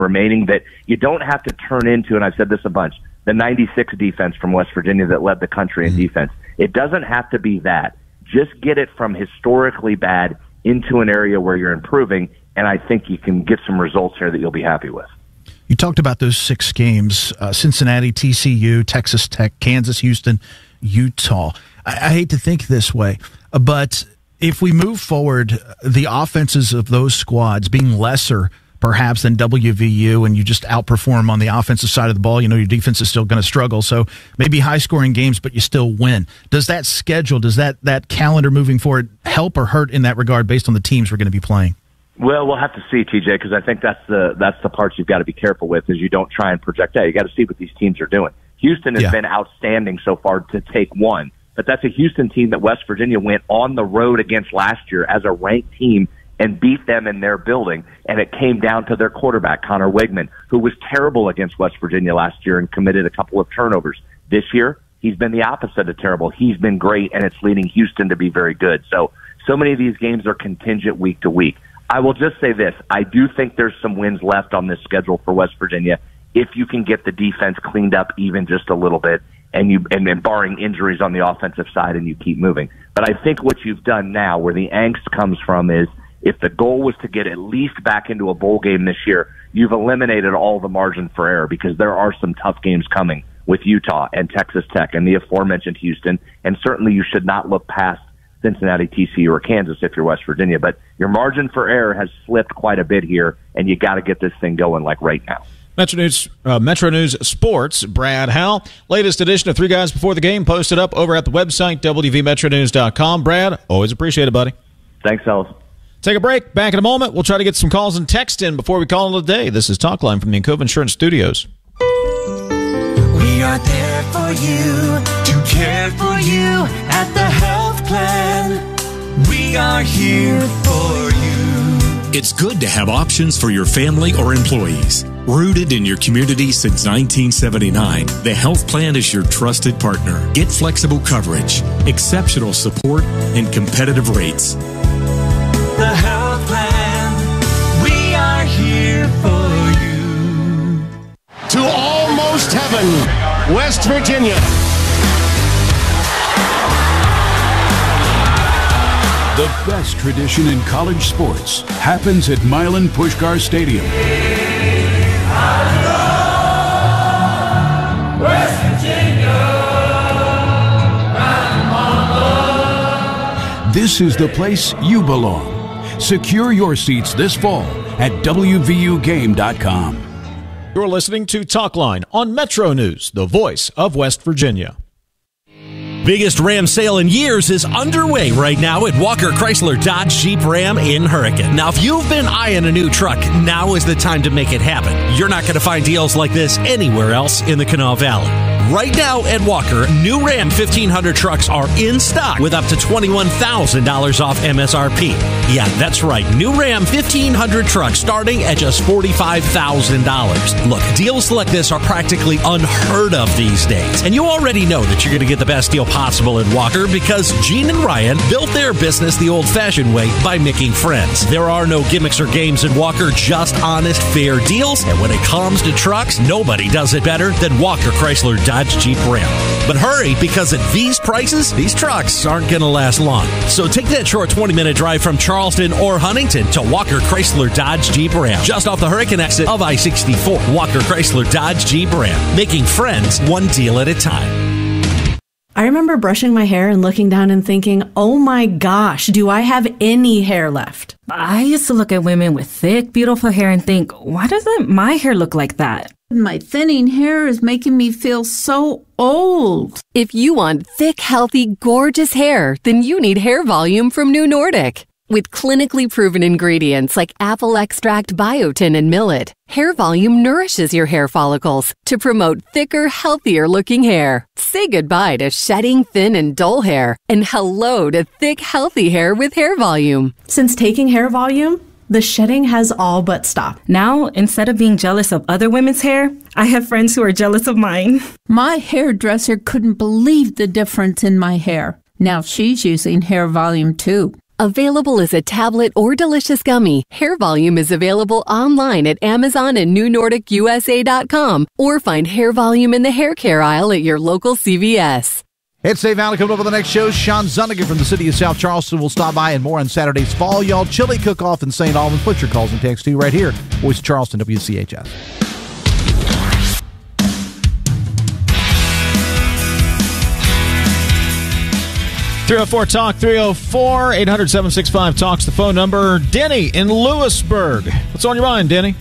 remaining that you don't have to turn into, and I've said this a bunch, the 96 defense from West Virginia that led the country in defense. It doesn't have to be that. Just get it from historically bad into an area where you're improving, and I think you can get some results here that you'll be happy with. You talked about those 6 games, Cincinnati, TCU, Texas Tech, Kansas, Houston, Utah. I hate to think this way, but if we move forward, the offenses of those squads being lesser perhaps than WVU, and you just outperform on the offensive side of the ball, your defense is still going to struggle. So maybe high-scoring games, but you still win. Does that schedule, does that calendar moving forward help or hurt in that regard based on the teams we're going to be playing? Well, we'll have to see, TJ, because I think that's the part you've got to be careful with, is you don't try and project out. You got to see what these teams are doing. Houston has been outstanding so far to take one, but that's a Houston team that West Virginia went on the road against last year as a ranked team and beat them in their building, and it came down to their quarterback, Connor Wigman, who was terrible against West Virginia last year and committed a couple of turnovers. This year, he's been the opposite of terrible. He's been great, and it's leading Houston to be very good. So many of these games are contingent week to week. I will just say this. I do think there's some wins left on this schedule for West Virginia if you can get the defense cleaned up even just a little bit, and barring injuries on the offensive side, and you keep moving. But I think what you've done now, where the angst comes from, is if the goal was to get at least back into a bowl game this year, you've eliminated all the margin for error, because there are some tough games coming with Utah and Texas Tech and the aforementioned Houston, and certainly you should not look past Cincinnati, TCU, or Kansas if you're West Virginia. But your margin for error has slipped quite a bit here, and you got to get this thing going like right now. Metro News Sports, Brad Howell. Latest edition of 3 Guys Before the Game posted up over at the website, WVMetroNews.com. Brad, always appreciate it, buddy. Thanks, fellas. Take a break. Back in a moment. We'll try to get some calls and text in before we call it a day. This is Talk Line from the Encova Insurance Studios. We are there for you, to care for you at the health plan. We are here for you. It's good to have options for your family or employees. Rooted in your community since 1979, the health plan is your trusted partner. Get flexible coverage, exceptional support, and competitive rates. The health plan, we are here for you. To almost heaven, West Virginia. The best tradition in college sports happens at Milan Puskar Stadium. West Virginia. This is the place you belong. Secure your seats this fall at WVUGame.com. You're listening to Talk Line on Metro News, the voice of West Virginia. Biggest Ram sale in years is underway right now at Walker Chrysler Dodge Jeep Ram in Hurricane. Now, if you've been eyeing a new truck, now is the time to make it happen. You're not going to find deals like this anywhere else in the Kanawha Valley. Right now at Walker, new Ram 1500 trucks are in stock with up to $21,000 off MSRP. Yeah, that's right. New Ram 1500 trucks starting at just $45,000. Look, deals like this are practically unheard of these days. And you already know that you're going to get the best deal possible at Walker because Gene and Ryan built their business the old-fashioned way by making friends. There are no gimmicks or games at Walker, just honest, fair deals. And when it comes to trucks, nobody does it better than Walker Chrysler Dodge Jeep Ram. But hurry, because at these prices, these trucks aren't going to last long. So take that short 20-minute drive from Charleston or Huntington to Walker Chrysler Dodge Jeep Ram, just off the Hurricane exit of I-64. Walker Chrysler Dodge Jeep Ram, making friends one deal at a time. I remember brushing my hair and looking down and thinking, oh my gosh, do I have any hair left? I used to look at women with thick, beautiful hair and think, why doesn't my hair look like that? My thinning hair is making me feel so old. If you want thick, healthy, gorgeous hair, then you need Hair Volume from New Nordic. With clinically proven ingredients like apple extract, biotin, and millet, Hair Volume nourishes your hair follicles to promote thicker, healthier-looking hair. Say goodbye to shedding, thin, and dull hair, and hello to thick, healthy hair with Hair Volume. Since taking Hair Volume, the shedding has all but stopped. Now, instead of being jealous of other women's hair, I have friends who are jealous of mine. My hairdresser couldn't believe the difference in my hair. Now she's using Hair Volume too. Available as a tablet or delicious gummy, Hair Volume is available online at Amazon and NewNordicUSA.com, or find Hair Volume in the hair care aisle at your local CVS. It's Dave Allen coming up on the next show. Sean Zuniga from the city of South Charleston will stop by, and more on Saturday's Fall Y'all Chili Cook-Off in St. Albans. Put your calls and texts to right here. Voice of Charleston, WCHS. 304 Talk 304 800-765 Talk's the phone number. Denny in Lewisburg. What's on your mind, Denny?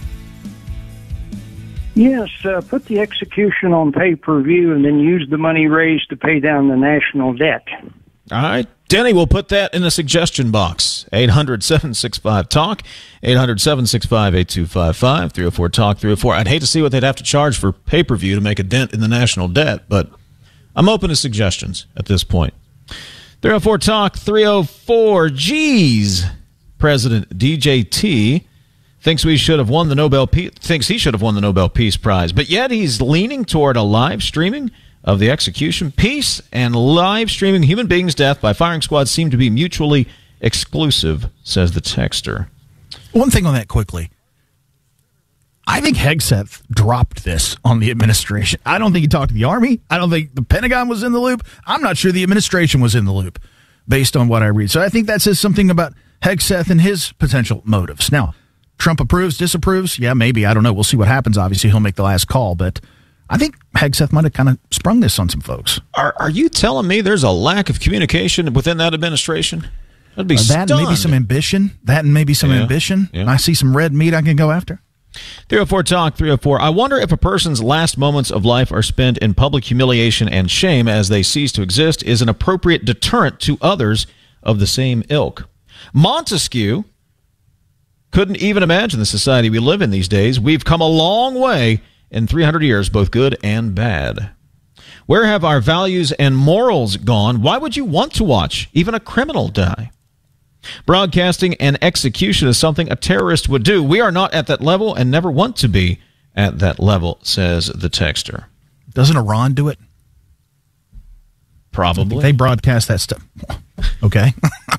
Yes, put the execution on pay-per-view and then use the money raised to pay down the national debt. All right. Denny, we'll put that in the suggestion box. 800-765-TALK, 800-765-8255, 304 Talk 304. I'd hate to see what they'd have to charge for pay-per-view to make a dent in the national debt, but I'm open to suggestions at this point. 304 Talk 304. Geez, President DJT thinks he should have won the Nobel Peace Prize, but yet he's leaning toward a live streaming of the execution. Peace and live streaming human beings' death by firing squad seem to be mutually exclusive, says the texter. One thing on that quickly. I think Hegseth dropped this on the administration. I don't think he talked to the Army. I don't think the Pentagon was in the loop. I'm not sure the administration was in the loop based on what I read. So I think that says something about Hegseth and his potential motives. Now, Trump approves, disapproves? Yeah, maybe. I don't know. We'll see what happens. Obviously, he'll make the last call. But I think Hegseth might have kind of sprung this on some folks. Are you telling me there's a lack of communication within that administration? I'd be stunned. That and maybe some ambition. Yeah. I see some red meat I can go after. 304 Talk 304. I wonder if a person's last moments of life are spent in public humiliation and shame as they cease to exist is an appropriate deterrent to others of the same ilk. Montesquieu couldn't even imagine the society we live in these days. We've come a long way in 300 years, both good and bad. Where have our values and morals gone? Why would you want to watch even a criminal die? Broadcasting and execution is something a terrorist would do. We are not at that level and never want to be at that level, says the texter. Doesn't Iran do it? Probably. They broadcast that stuff. Okay.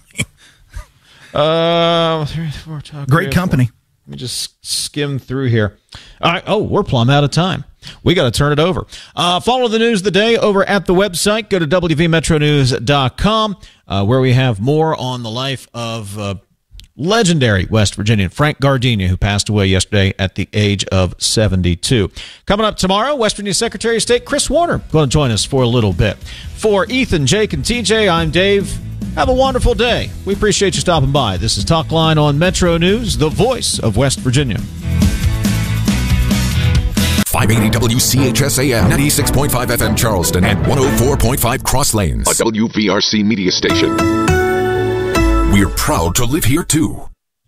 Great company. Let me just skim through here. All right. Oh, we're plumb out of time. We got to turn it over. Follow the news of the day over at the website. Go to WVMetroNews.com, where we have more on the life of legendary West Virginian Frank Gardenia, who passed away yesterday at the age of 72. Coming up tomorrow, West Virginia Secretary of State Chris Warner going to join us for a little bit. For Ethan, Jake, and TJ, I'm Dave. Have a wonderful day. We appreciate you stopping by. This is Talk Line on Metro News, the voice of West Virginia. 580 WCHS-AM, 96.5 FM Charleston, and 104.5 Cross Lanes. A WVRC media station. We're proud to live here, too.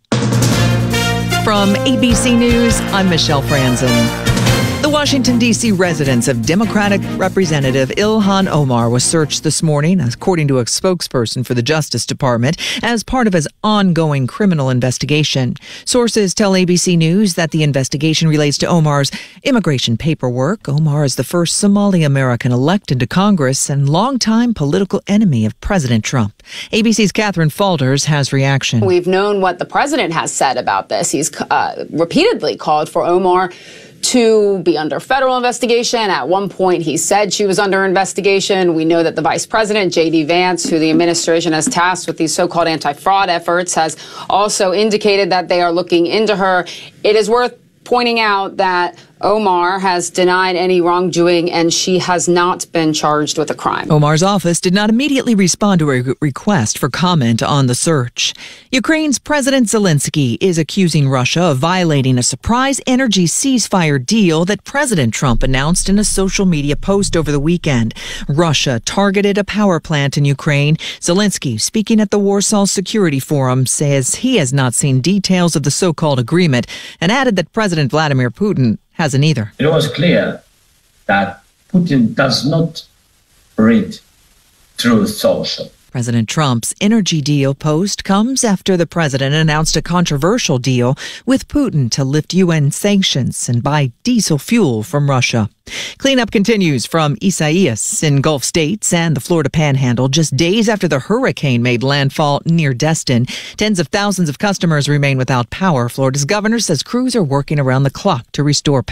From ABC News, I'm Michelle Franzen. The Washington, D.C. residence of Democratic Representative Ilhan Omar was searched this morning, according to a spokesperson for the Justice Department, as part of his ongoing criminal investigation. Sources tell ABC News that the investigation relates to Omar's immigration paperwork. Omar is the first Somali American elected to Congress and longtime political enemy of President Trump. ABC's Catherine Falters has reaction. We've known what the president has said about this. He's repeatedly called for Omar to be under federal investigation. At one point, he said she was under investigation. We know that the vice president, J.D. Vance, who the administration has tasked with these so-called anti-fraud efforts, has also indicated that they are looking into her. It is worth pointing out that Omar has denied any wrongdoing, and she has not been charged with a crime. Omar's office did not immediately respond to a request for comment on the search. Ukraine's President Zelensky is accusing Russia of violating a surprise energy ceasefire deal that President Trump announced in a social media post over the weekend. Russia targeted a power plant in Ukraine. Zelensky, speaking at the Warsaw Security Forum, says he has not seen details of the so-called agreement and added that President Vladimir Putin hasn't either. It was clear that Putin does not read through social. President Trump's energy deal post comes after the president announced a controversial deal with Putin to lift UN sanctions and buy diesel fuel from Russia. Cleanup continues from Isaias in Gulf states and the Florida Panhandle just days after the hurricane made landfall near Destin. Tens of thousands of customers remain without power. Florida's governor says crews are working around the clock to restore power.